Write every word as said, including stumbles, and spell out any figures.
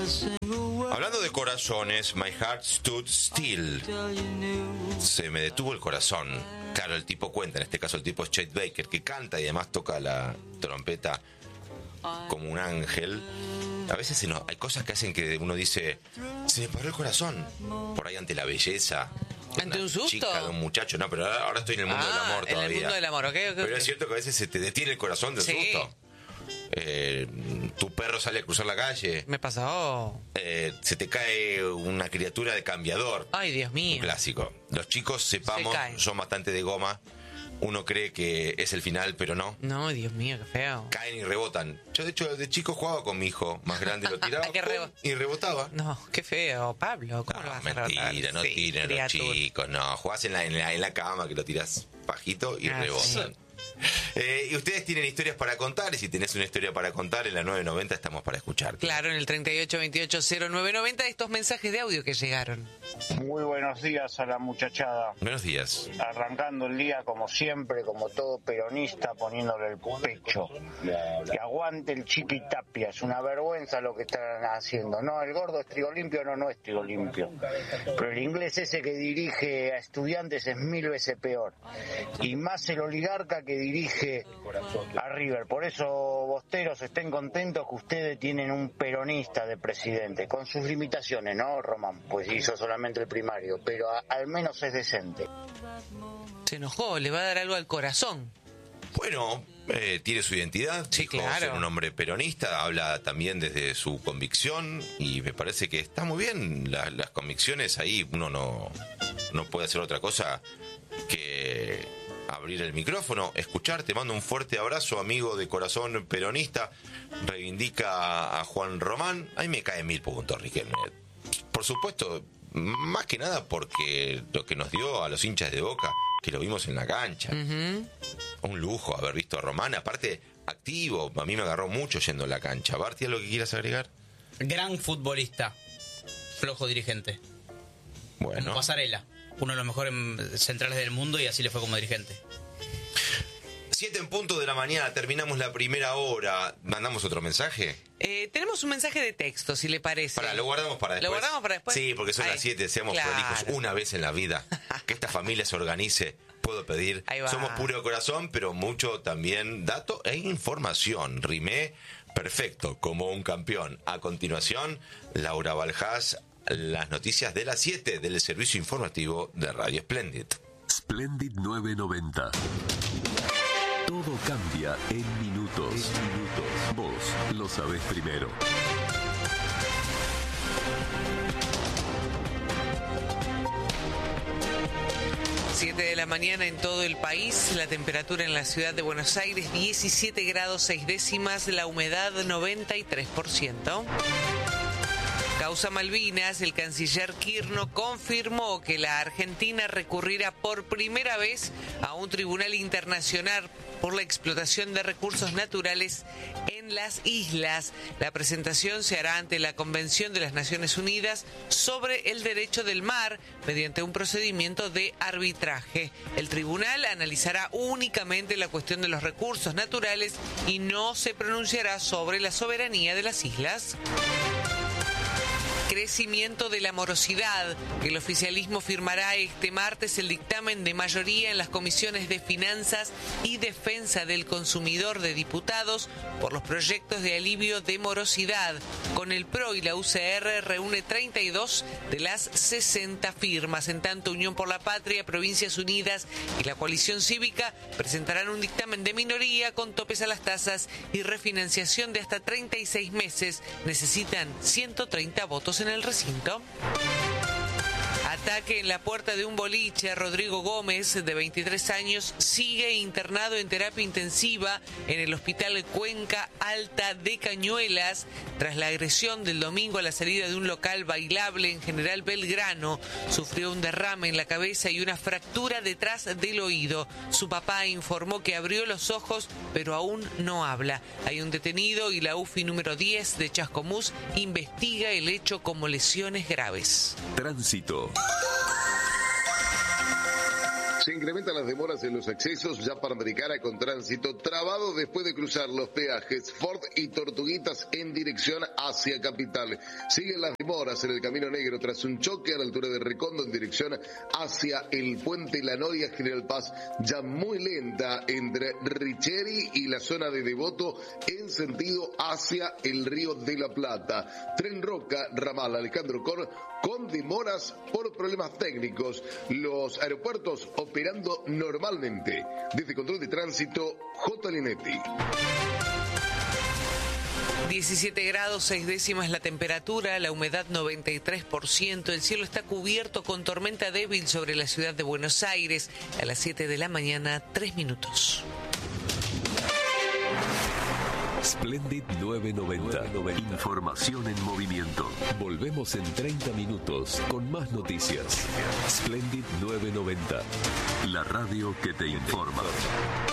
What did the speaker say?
Hablando de corazones, My Heart Stood Still. Se me detuvo el corazón. Claro, el tipo cuenta, en este caso el tipo es Chet Baker, que canta y además toca la trompeta como un ángel. A veces se nos, hay cosas que hacen que uno dice, se me paró el corazón. Por ahí ante la belleza. ¿Ante un susto? Chica, de un muchacho. No, pero ahora, ahora estoy en el mundo ah, del amor todavía. En el mundo del amor, ok, ok. Pero okay. es cierto que a veces se te detiene el corazón del sí. susto. Eh, tu perro sale a cruzar la calle. Me pasó. Eh, se te cae una criatura de cambiador. Ay, Dios mío. Un clásico. Los chicos, sepamos, Se son bastante de goma. Uno cree que es el final, pero no. No, Dios mío, qué feo. Caen y rebotan. Yo, de hecho, de chico jugaba con mi hijo más grande, lo tiraba rebo- y rebotaba. No, qué feo, Pablo. ¿Cómo No, lo vas a mentira, rebotar? no Sí, tiren los criatura. chicos. No, jugás en la, en la, en la cama que lo tirás bajito y Ah, rebotan. sí. Eh, y ustedes tienen historias para contar, y si tenés una historia para contar, en la nueve noventa estamos para escuchar. Claro, en el treinta y ocho veintiocho cero nueve noventa, estos mensajes de audio que llegaron. Muy buenos días a la muchachada. Buenos días. Arrancando el día como siempre, como todo peronista, poniéndole el pecho. Que aguante el Chiqui Tapia, es una vergüenza lo que están haciendo. No, el gordo es trigo limpio, no, no es trigo limpio. Pero el inglés ese que dirige a Estudiantes es mil veces peor. Y más el oligarca que dirige a River. Por eso, bosteros, estén contentos que ustedes tienen un peronista de presidente, con sus limitaciones, ¿no, Román? Pues hizo solamente el primario, pero a, al menos es decente. Se enojó, le va a dar algo al corazón. Bueno, eh, tiene su identidad, sí, dijo claro. ser un hombre peronista, habla también desde su convicción y me parece que está muy bien. La, las convicciones ahí, uno no, no puede hacer otra cosa que abrir el micrófono, escuchar. Te mando un fuerte abrazo, amigo de corazón peronista. Reivindica a Juan Román. Ahí me cae mil puntos, Riquelme. Por supuesto, más que nada porque lo que nos dio a los hinchas de Boca, que lo vimos en la cancha. Uh-huh. Un lujo haber visto a Román, aparte activo. A mí me agarró mucho yendo a la cancha. Barti, ¿algo que quieras agregar? Gran futbolista, flojo dirigente. Bueno. Como Pasarela, uno de los mejores centrales del mundo y así le fue como dirigente. Siete en punto de la mañana, terminamos la primera hora. ¿Mandamos otro mensaje? Eh, tenemos un mensaje de texto, si le parece. Para, lo guardamos para después. ¿Lo guardamos para después? Sí, porque son Ay, las siete, seamos claro. prolijos una vez en la vida. Que esta familia se organice, puedo pedir. Ahí va. Somos puro corazón, pero mucho también dato e información. Rimé perfecto, como un campeón. A continuación, Laura Baljás, las noticias de las siete del servicio informativo de Radio Splendid. Splendid nueve noventa. Todo cambia en minutos. En minutos. Vos lo sabés primero. siete de la mañana en todo el país, la temperatura en la ciudad de Buenos Aires diecisiete grados seis décimas, la humedad noventa y tres por ciento. Causa Malvinas, el canciller Kirchner confirmó que la Argentina recurrirá por primera vez a un tribunal internacional por la explotación de recursos naturales en las islas. La presentación se hará ante la Convención de las Naciones Unidas sobre el derecho del mar mediante un procedimiento de arbitraje. El tribunal analizará únicamente la cuestión de los recursos naturales y no se pronunciará sobre la soberanía de las islas. Crecimiento de la morosidad. El oficialismo firmará este martes el dictamen de mayoría en las comisiones de Finanzas y Defensa del Consumidor de diputados por los proyectos de alivio de morosidad. Con el P R O y la U C R reúne treinta y dos de las sesenta firmas. En tanto, Unión por la Patria, Provincias Unidas y la Coalición Cívica presentarán un dictamen de minoría con topes a las tasas y refinanciación de hasta treinta y seis meses. Necesitan ciento treinta votos en el recinto. Ataque en la puerta de un boliche. Rodrigo Gómez, de veintitrés años, sigue internado en terapia intensiva en el Hospital Cuenca Alta de Cañuelas tras la agresión del domingo a la salida de un local bailable en General Belgrano. Sufrió un derrame en la cabeza y una fractura detrás del oído. Su papá informó que abrió los ojos, pero aún no habla. Hay un detenido y la U F I número diez de Chascomús investiga el hecho como lesiones graves. Tránsito. Se incrementan las demoras en los accesos ya Panamericana con tránsito trabado después de cruzar los peajes Ford y Tortuguitas en dirección hacia Capital. Siguen las demoras en el Camino Negro tras un choque a la altura de Recondo en dirección hacia el Puente La Noria General Paz, ya muy lenta entre Richeri y la zona de Devoto en sentido hacia el Río de la Plata. Tren Roca, ramal Alejandro Cor, con demoras por problemas técnicos. Los aeropuertos operando normalmente. Desde Control de Tránsito, J. Linetti. diecisiete grados, seis décimas la temperatura, la humedad noventa y tres por ciento, el cielo está cubierto con tormenta débil sobre la ciudad de Buenos Aires. A las siete de la mañana, tres minutos. Splendid nueve noventa. Información en movimiento. Volvemos en treinta minutos con más noticias. Splendid nueve noventa. La radio que te informa.